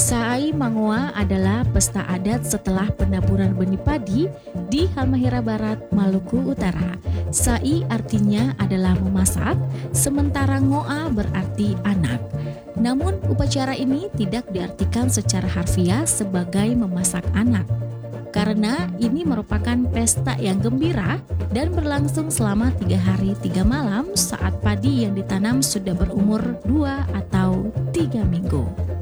Saai Mangoa adalah pesta adat setelah penaburan benih padi di Halmahera Barat, Maluku Utara. Sai artinya adalah memasak, sementara Ngoa berarti anak. Namun upacara ini tidak diartikan secara harfiah sebagai memasak anak, karena ini merupakan pesta yang gembira dan berlangsung selama 3 hari 3 malam saat padi yang ditanam sudah berumur 2 atau 3 minggu.